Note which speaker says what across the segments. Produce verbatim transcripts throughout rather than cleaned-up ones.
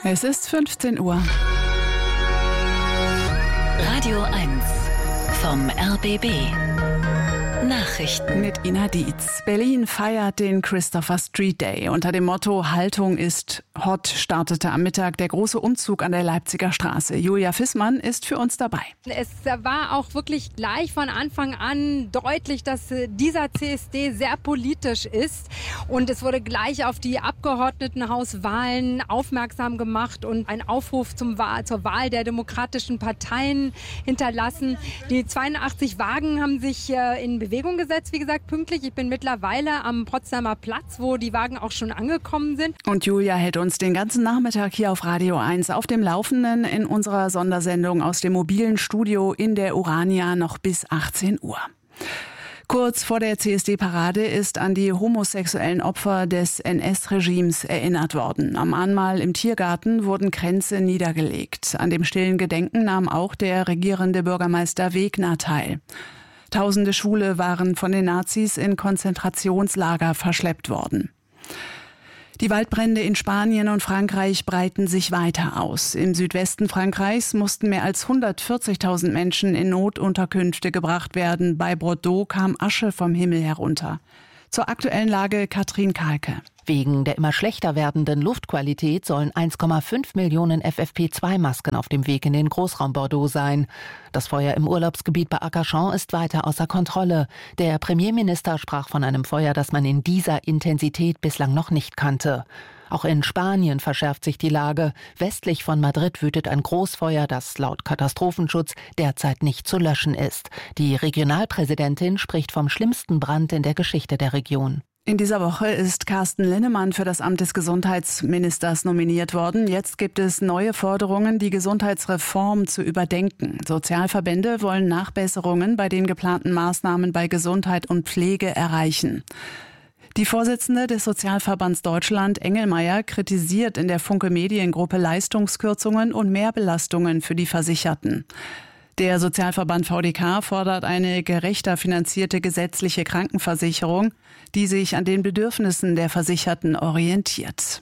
Speaker 1: Es ist fünfzehn Uhr.
Speaker 2: Radio eins vom R B B. Nachrichten
Speaker 1: mit Ina Dietz. Berlin feiert den Christopher Street Day. Unter dem Motto Haltung ist hot startete am Mittag der große Umzug an der Leipziger Straße. Julia Fissmann ist für uns dabei.
Speaker 3: Es war auch wirklich gleich von Anfang an deutlich, dass dieser C S D sehr politisch ist. Und es wurde gleich auf die Abgeordnetenhauswahlen aufmerksam gemacht und ein Aufruf zum Wahl, zur Wahl der demokratischen Parteien hinterlassen. Die zweiundachtzig Wagen haben sich in Bewegung gesetzt, wie gesagt, pünktlich. Ich bin mittlerweile am Potsdamer Platz, wo die Wagen auch schon angekommen sind.
Speaker 1: Und Julia hält uns den ganzen Nachmittag hier auf Radio eins auf dem Laufenden in unserer Sondersendung aus dem mobilen Studio in der Urania noch bis achtzehn Uhr. Kurz vor der C S D-Parade ist an die homosexuellen Opfer des N S-Regimes erinnert worden. Am Mahnmal im Tiergarten wurden Kränze niedergelegt. An dem stillen Gedenken nahm auch der regierende Bürgermeister Wegner teil. Tausende Schwule waren von den Nazis in Konzentrationslager verschleppt worden. Die Waldbrände in Spanien und Frankreich breiten sich weiter aus. Im Südwesten Frankreichs mussten mehr als hundertvierzigtausend Menschen in Notunterkünfte gebracht werden. Bei Bordeaux kam Asche vom Himmel herunter. Zur aktuellen Lage Katrin Kahlke.
Speaker 4: Wegen der immer schlechter werdenden Luftqualität sollen eins Komma fünf Millionen F F P zwei Masken auf dem Weg in den Großraum Bordeaux sein. Das Feuer im Urlaubsgebiet bei Arcachon ist weiter außer Kontrolle. Der Premierminister sprach von einem Feuer, das man in dieser Intensität bislang noch nicht kannte. Auch in Spanien verschärft sich die Lage. Westlich von Madrid wütet ein Großfeuer, das laut Katastrophenschutz derzeit nicht zu löschen ist. Die Regionalpräsidentin spricht vom schlimmsten Brand in der Geschichte der Region.
Speaker 1: In dieser Woche ist Carsten Linnemann für das Amt des Gesundheitsministers nominiert worden. Jetzt gibt es neue Forderungen, die Gesundheitsreform zu überdenken. Sozialverbände wollen Nachbesserungen bei den geplanten Maßnahmen bei Gesundheit und Pflege erreichen. Die Vorsitzende des Sozialverbands Deutschland, Engelmeier, kritisiert in der Funke Mediengruppe Leistungskürzungen und Mehrbelastungen für die Versicherten. Der Sozialverband V D K fordert eine gerechter finanzierte gesetzliche Krankenversicherung, die sich an den Bedürfnissen der Versicherten orientiert.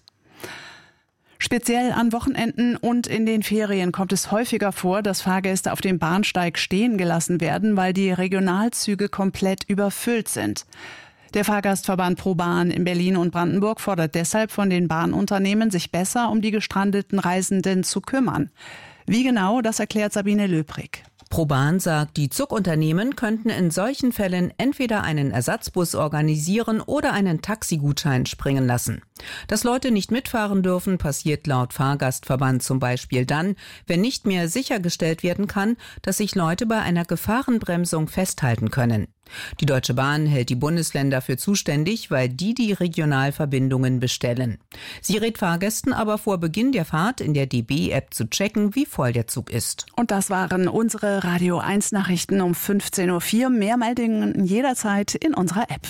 Speaker 1: Speziell an Wochenenden und in den Ferien kommt es häufiger vor, dass Fahrgäste auf dem Bahnsteig stehen gelassen werden, weil die Regionalzüge komplett überfüllt sind. Der Fahrgastverband ProBahn in Berlin und Brandenburg fordert deshalb von den Bahnunternehmen, sich besser um die gestrandeten Reisenden zu kümmern. Wie genau, das erklärt Sabine Löbrig.
Speaker 5: ProBahn sagt, die Zugunternehmen könnten in solchen Fällen entweder einen Ersatzbus organisieren oder einen Taxigutschein springen lassen. Dass Leute nicht mitfahren dürfen, passiert laut Fahrgastverband zum Beispiel dann, wenn nicht mehr sichergestellt werden kann, dass sich Leute bei einer Gefahrenbremsung festhalten können. Die Deutsche Bahn hält die Bundesländer für zuständig, weil die die Regionalverbindungen bestellen. Sie rät Fahrgästen aber vor Beginn der Fahrt in der D B-App zu checken, wie voll der Zug ist.
Speaker 1: Und das waren unsere Radio eins Nachrichten um fünfzehn Uhr vier. Mehr Meldungen jederzeit in unserer App.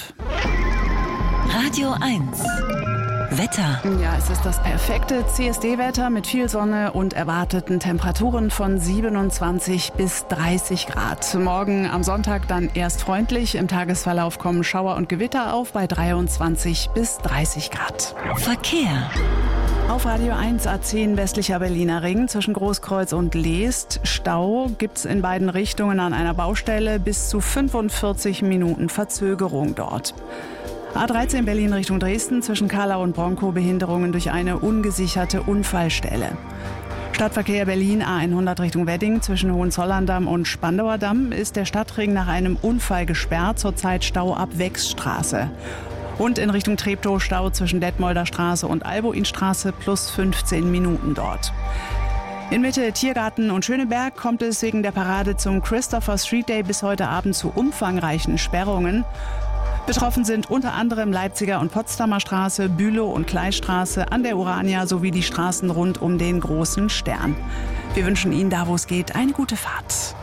Speaker 2: Radio eins Wetter.
Speaker 1: Ja, es ist das perfekte C S D-Wetter mit viel Sonne und erwarteten Temperaturen von siebenundzwanzig bis dreißig Grad. Morgen am Sonntag dann erst freundlich. Im Tagesverlauf kommen Schauer und Gewitter auf bei dreiundzwanzig bis dreißig Grad.
Speaker 2: Verkehr.
Speaker 1: Auf Radio eins A zehn westlicher Berliner Ring zwischen Großkreuz und Leest. Stau gibt's in beiden Richtungen an einer Baustelle. Bis zu fünfundvierzig Minuten Verzögerung dort. A dreizehn Berlin Richtung Dresden zwischen Karlau und Bronkow Behinderungen durch eine ungesicherte Unfallstelle. Stadtverkehr Berlin A hundert Richtung Wedding zwischen Hohenzollern-Damm und Spandauer Damm ist der Stadtring nach einem Unfall gesperrt, zurzeit Stau ab Wechsstraße. Und in Richtung Treptow Stau zwischen Detmolder Straße und Albuinstraße plus fünfzehn Minuten dort. In Mitte, Tiergarten und Schöneberg kommt es wegen der Parade zum Christopher Street Day bis heute Abend zu umfangreichen Sperrungen. Betroffen sind unter anderem Leipziger und Potsdamer Straße, Bülow und Kleiststraße, an der Urania sowie die Straßen rund um den Großen Stern. Wir wünschen Ihnen da, wo es geht, eine gute Fahrt.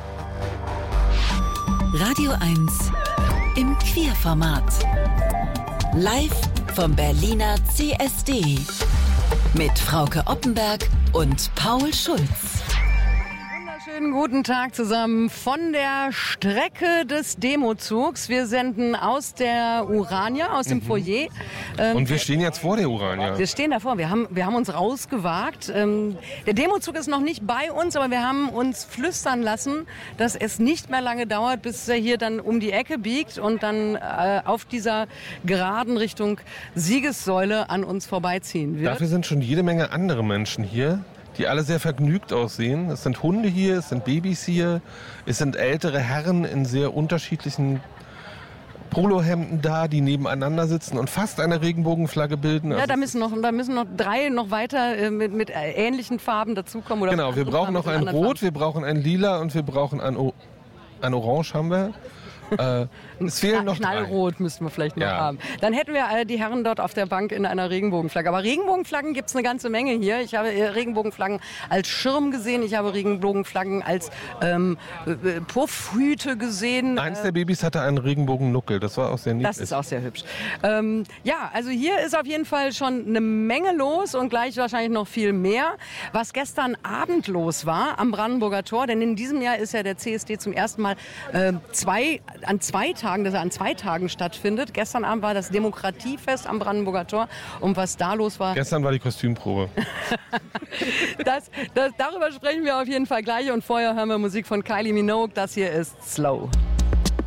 Speaker 2: Radio eins im Querformat. Live vom Berliner C S D. Mit Frauke Oppenberg und Paul Schulz.
Speaker 6: Schönen guten Tag zusammen von der Strecke des Demozugs. Wir senden aus der Urania, aus dem mhm. Foyer.
Speaker 7: Ähm, Und wir stehen jetzt vor der Urania.
Speaker 6: Wir stehen davor, wir haben, wir haben uns rausgewagt. Ähm, der Demozug ist noch nicht bei uns, aber wir haben uns flüstern lassen, dass es nicht mehr lange dauert, bis er hier dann um die Ecke biegt und dann äh, auf dieser geraden Richtung Siegessäule an uns vorbeiziehen wird.
Speaker 7: Dafür sind schon jede Menge andere Menschen hier, die alle sehr vergnügt aussehen. Es sind Hunde hier, es sind Babys hier, es sind ältere Herren in sehr unterschiedlichen Polohemden da, die nebeneinander sitzen und fast eine Regenbogenflagge bilden.
Speaker 6: Ja,
Speaker 7: also
Speaker 6: da müssen, noch, da müssen noch drei noch weiter äh, mit, mit ähnlichen Farben dazukommen. Oder
Speaker 7: genau, wir brauchen noch ein Rot, Farben. Wir brauchen ein Lila und wir brauchen ein, o ein Orange haben wir. Äh, es fehlen noch
Speaker 6: Knallrot drei. Müssten wir vielleicht noch ja. haben. Dann hätten wir äh, die Herren dort auf der Bank in einer Regenbogenflagge. Aber Regenbogenflaggen gibt es eine ganze Menge hier. Ich habe äh, Regenbogenflaggen als Schirm gesehen. Ich habe Regenbogenflaggen als ähm, äh, Puffhüte gesehen.
Speaker 7: Eins der Babys hatte einen Regenbogennuckel. Das war auch sehr niedlich.
Speaker 6: Das ist auch sehr hübsch. Ähm, ja, also hier ist auf jeden Fall schon eine Menge los und gleich wahrscheinlich noch viel mehr. Was gestern Abend los war am Brandenburger Tor, denn in diesem Jahr ist ja der C S D zum ersten Mal äh, zwei an zwei Tagen, dass er an zwei Tagen stattfindet. Gestern Abend war das Demokratiefest am Brandenburger Tor. Und was da los war...
Speaker 7: Gestern war die Kostümprobe.
Speaker 6: das, das, darüber sprechen wir auf jeden Fall gleich. Und vorher hören wir Musik von Kylie Minogue. Das hier ist Slow.